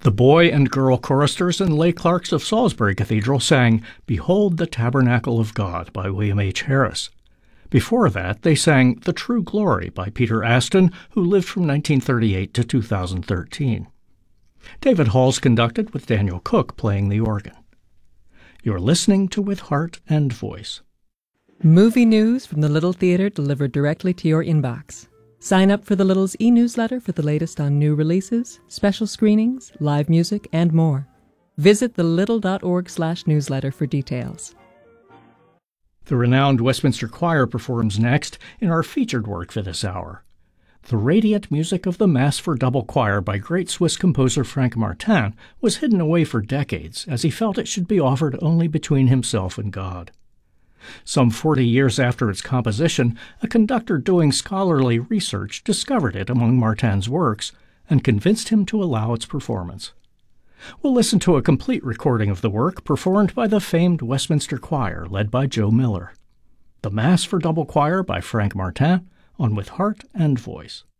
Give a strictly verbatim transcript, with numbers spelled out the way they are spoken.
The boy and girl choristers and lay clerks of Salisbury Cathedral sang "Behold the Tabernacle of God" by William H. Harris. Before that, they sang "The True Glory" by Peter Aston, who lived from nineteen thirty-eight to two thousand thirteen. David Halls conducted with Daniel Cook playing the organ. You're listening to With Heart and Voice. Movie news from the Little Theatre delivered directly to your inbox. Sign up for the Little's e-newsletter for the latest on new releases, special screenings, live music, and more. Visit thelittle.org slash newsletter for details. The renowned Westminster Choir performs next in our featured work for this hour. The radiant music of the Mass for Double Choir by great Swiss composer Frank Martin was hidden away for decades, as he felt it should be offered only between himself and God. Some forty years after its composition, a conductor doing scholarly research discovered it among Martin's works and convinced him to allow its performance. We'll listen to a complete recording of the work performed by the famed Westminster Choir led by Joe Miller. The Mass for Double Choir by Frank Martin on With Heart and Voice.